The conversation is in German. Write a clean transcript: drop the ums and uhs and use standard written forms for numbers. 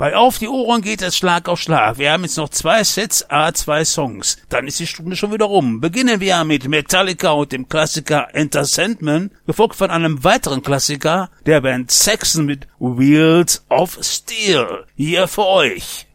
Bei Auf die Ohren geht es Schlag auf Schlag. Wir haben jetzt noch 2 Sets, 2 Songs. Dann ist die Stunde schon wieder rum. Beginnen wir mit Metallica und dem Klassiker Enter Sandman, gefolgt von einem weiteren Klassiker der Band Saxon mit Wheels of Steel. Hier für euch.